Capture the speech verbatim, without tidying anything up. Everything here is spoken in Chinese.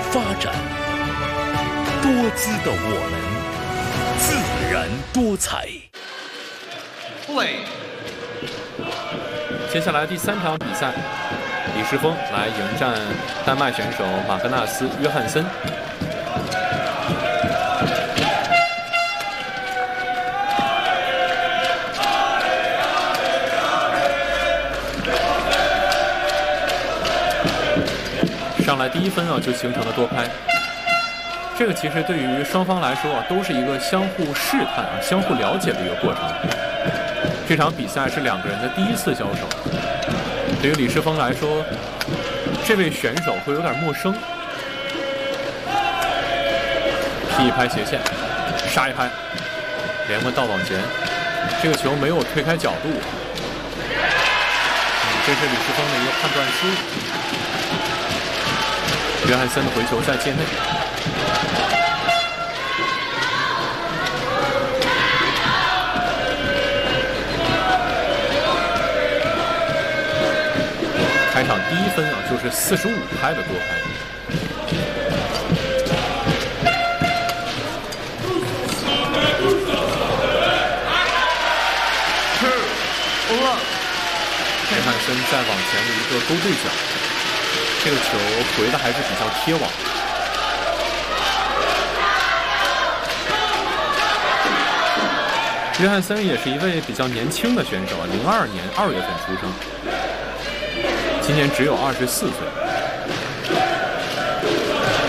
发展，多姿的我们，自然多彩。 Play。 接下来第三场比赛，李世峰来迎战丹麦选手马格纳斯·约翰森。上来第一分啊，就形成了多拍。这个其实对于双方来说啊，都是一个相互试探啊、相互了解的一个过程。这场比赛是两个人的第一次交手，对于李世峰来说，这位选手会有点陌生。踢一拍斜线，杀一拍，连环倒往前，这个球没有推开角度，嗯，这是李世峰的一个判断失误。约翰森的回球在界内。开场第一分啊，就是四十五拍的多拍。约翰森再往前的一个勾对角，这个球回的还是比较贴网。约翰森也是一位比较年轻的选手啊，零二年二月份出生。今年只有二十四岁。